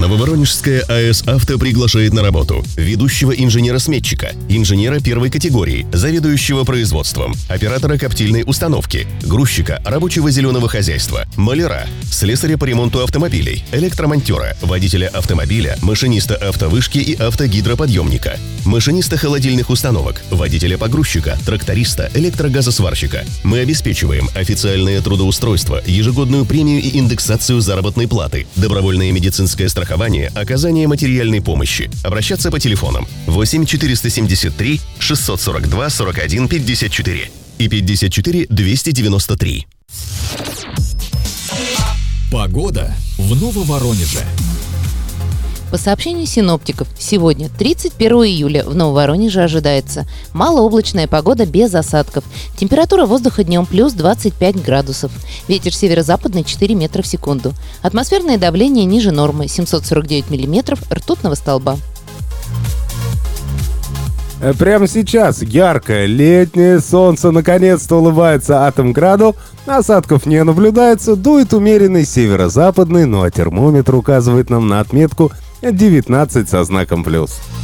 Нововоронежская АЭС «Авто» приглашает на работу ведущего инженера-сметчика, инженера первой категории, заведующего производством, оператора коптильной установки, грузчика рабочего зеленого хозяйства, маляра, слесаря по ремонту автомобилей, электромонтера, водителя автомобиля, машиниста автовышки и автогидроподъемника, машиниста холодильных установок, водителя погрузчика, тракториста, электрогазосварщика. Мы обеспечиваем официальное трудоустройство, ежегодную премию и индексацию заработной платы, добровольное медицинское страхование, оказание материальной помощи. Обращаться по телефонам 8 473 642 41 54 и 54 293. Погода в Нововоронеже. По сообщению синоптиков, сегодня, 31 июля, в Нововоронеже ожидается малооблачная погода без осадков. Температура воздуха днем плюс 25 градусов. Ветер северо-западный 4 метра в секунду. Атмосферное давление ниже нормы 749 миллиметров ртутного столба. Прямо сейчас яркое летнее солнце наконец-то улыбается Атомграду, осадков не наблюдается, дует умеренный северо-западный, ну а термометр указывает нам на отметку 19 со знаком плюс.